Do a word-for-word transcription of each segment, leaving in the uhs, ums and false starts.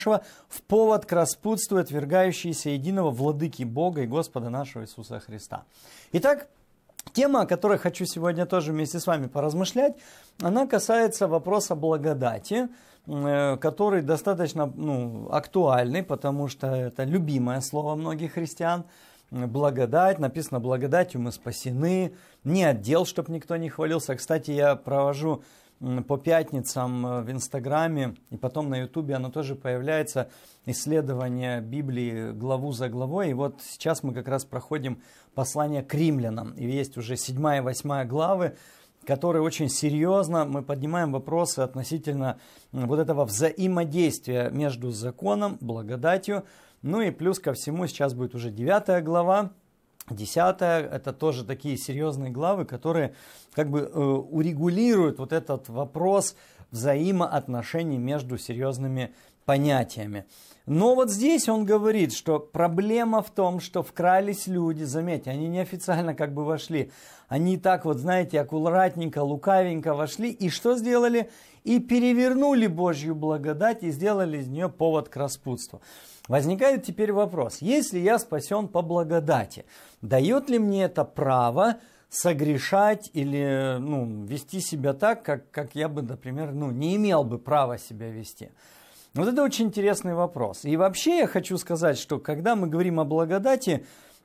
в повод к распутству, отвергающейся единого владыки Бога и Господа нашего Иисуса Христа. Итак, тема, о которой хочу сегодня тоже вместе с вами поразмышлять, она касается вопроса благодати, который достаточно ну, актуальный, потому что это любимое слово многих христиан. Благодать, написано, благодатью мы спасены, не отдел, чтобы никто не хвалился. Кстати, я провожу по пятницам в Инстаграме, и потом на Ютубе оно тоже появляется, исследование Библии главу за главой. И вот сейчас мы как раз проходим послание к римлянам. И есть уже седьмая и восьмая главы, которые очень серьезно мы поднимаем вопросы относительно вот этого взаимодействия между законом, благодатью. Ну и плюс ко всему сейчас будет уже девятая глава. Десятая, это тоже такие серьезные главы, которые как бы э, урегулируют вот этот вопрос взаимоотношений между серьезными понятиями. Но вот здесь он говорит, что проблема в том, что вкрались люди, заметьте, они неофициально как бы вошли, они так вот, знаете, аккуратненько, лукавенько вошли, и что сделали? И перевернули Божью благодать и сделали из нее повод к распутству. Возникает теперь вопрос, если я спасен по благодати, дает ли мне это право согрешать или ну, вести себя так, как, как я бы, например, ну, не имел бы права себя вести? Вот это очень интересный вопрос. И вообще я хочу сказать, что когда мы говорим о благодати,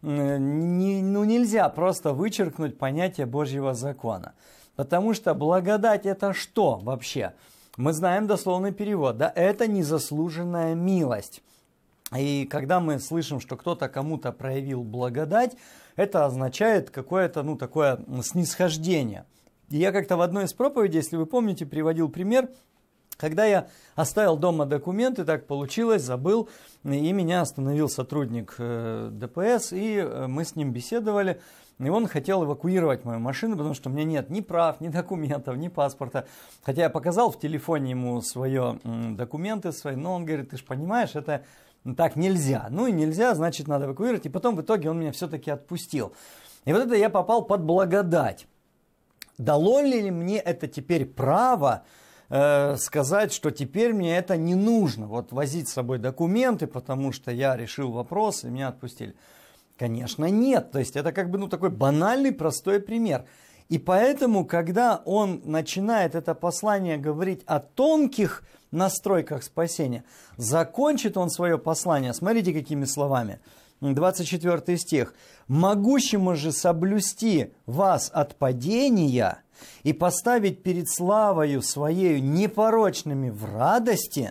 не, ну, нельзя просто вычеркнуть понятие Божьего закона. Потому что благодать это что вообще? Мы знаем дословный перевод, да, это незаслуженная милость. И когда мы слышим, что кто-то кому-то проявил благодать, это означает какое-то, ну, такое снисхождение. И я как-то в одной из проповедей, если вы помните, приводил пример, когда я оставил дома документы, так получилось, забыл, и меня остановил сотрудник ДПС, и мы с ним беседовали, и он хотел эвакуировать мою машину, потому что у меня нет ни прав, ни документов, ни паспорта. Хотя я показал в телефоне ему свои документы свои, но он говорит, ты же понимаешь, это... Так нельзя. Ну и нельзя, значит, надо эвакуировать. И потом в итоге он меня все-таки отпустил. И вот это я попал под благодать. Дало ли мне это теперь право э, сказать, что теперь мне это не нужно? Вот возить с собой документы, потому что я решил вопрос и меня отпустили. Конечно, нет. То есть это как бы ну, такой банальный, простой пример. И поэтому, когда он начинает это послание говорить о тонких настройках спасения, закончит он свое послание, смотрите какими словами, двадцать четвёртый стих. «Могущему же соблюсти вас от падения и поставить перед славою своею непорочными в радости,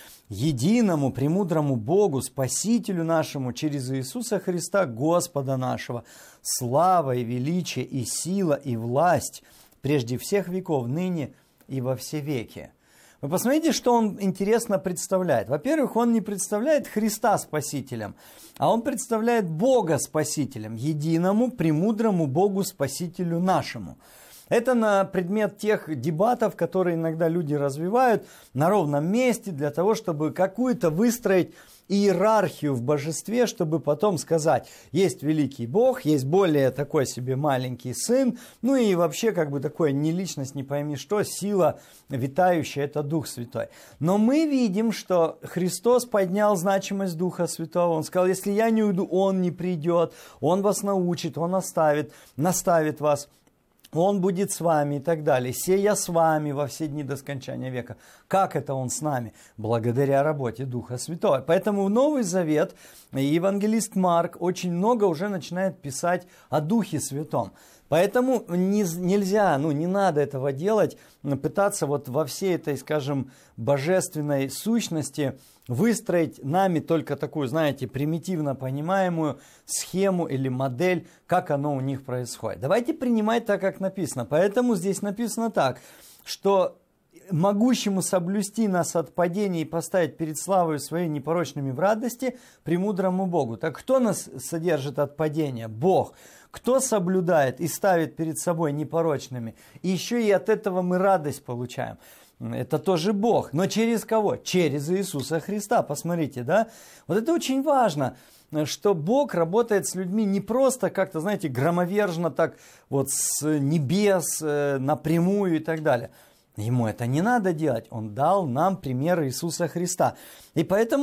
единому премудрому Богу, Спасителю нашему, через Иисуса Христа, Господа нашего, слава и величие и сила и власть прежде всех веков, ныне и во все веки». Вы посмотрите, что он интересно представляет. Во-первых, он не представляет Христа Спасителем, а он представляет Бога Спасителем, единому премудрому Богу Спасителю нашему. Это на предмет тех дебатов, которые иногда люди развивают на ровном месте для того, чтобы какую-то выстроить иерархию в божестве, чтобы потом сказать, есть великий Бог, есть более такой себе маленький сын, ну и вообще как бы такое не личность, не пойми что, сила витающая, это Дух Святой. Но мы видим, что Христос поднял значимость Духа Святого, Он сказал, если я не уйду, Он не придет, Он вас научит, Он оставит, наставит вас. Он будет с вами и так далее. Сея с вами во все дни до скончания века. Как это Он с нами? Благодаря работе Духа Святого. Поэтому в Новый Завет евангелист Марк очень много уже начинает писать о Духе Святом. Поэтому не, нельзя, ну не надо этого делать, пытаться вот во всей этой, скажем, божественной сущности выстроить нами только такую, знаете, примитивно понимаемую схему или модель, как оно у них происходит. Давайте принимать так, как написано. Поэтому здесь написано так, что могущему соблюсти нас от падения и поставить перед славой своей непорочными в радости, премудрому Богу. Так кто нас содержит от падения? Бог. Кто соблюдает и ставит перед собой непорочными? И еще и от этого мы радость получаем. Это тоже Бог. Но через кого? Через Иисуса Христа. Посмотрите, да? Вот это очень важно, что Бог работает с людьми не просто как-то, знаете, громовержно так вот с небес напрямую и так далее. Ему это не надо делать. Он дал нам пример Иисуса Христа. И поэтому